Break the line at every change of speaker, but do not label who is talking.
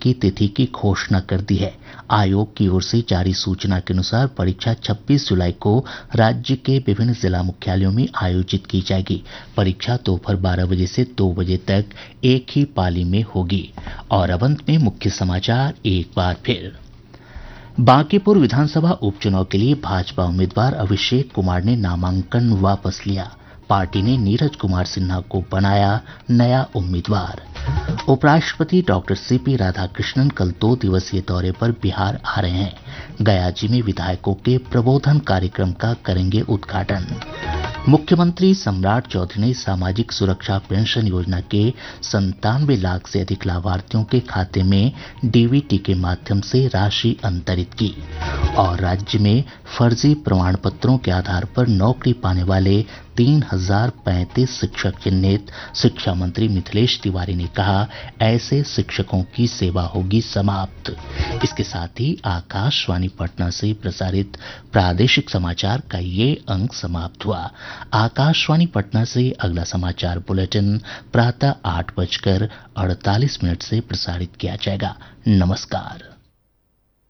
की तिथि की घोषणा कर दी है। आयोग की ओर से जारी सूचना के अनुसार परीक्षा 26 जुलाई को राज्य के विभिन्न जिला मुख्यालयों में आयोजित की जाएगी। परीक्षा दोपहर 12 बजे से 2 बजे तक एक ही पाली में होगी। और अब अंत में मुख्य समाचार एक बार फिर। बांकीपुर विधानसभा उपचुनाव के लिए भाजपा उम्मीदवार अभिषेक कुमार ने नामांकन वापस लिया। पार्टी ने नीरज कुमार सिन्हा को बनाया नया उम्मीदवार। उपराष्ट्रपति डॉक्टर सीपी राधाकृष्णन कल 2 दिवसीय दौरे पर बिहार आ रहे हैं। गयाजी में विधायकों के प्रबोधन कार्यक्रम का करेंगे उद्घाटन। मुख्यमंत्री सम्राट चौधरी ने सामाजिक सुरक्षा पेंशन योजना के 97 लाख से अधिक लाभार्थियों के खाते में डीबीटी के माध्यम से राशि अंतरित की। और राज्य में फर्जी प्रमाण पत्रों के आधार पर नौकरी पाने वाले 3035 शिक्षक चिन्हित। शिक्षा मंत्री मिथिलेश तिवारी ने कहा, ऐसे शिक्षकों की सेवा होगी समाप्त। इसके साथ ही आकाशवाणी पटना से प्रसारित प्रादेशिक समाचार का ये अंक समाप्त हुआ। आकाशवाणी पटना से अगला समाचार बुलेटिन प्रातः 8:48 से प्रसारित किया जाएगा। नमस्कार।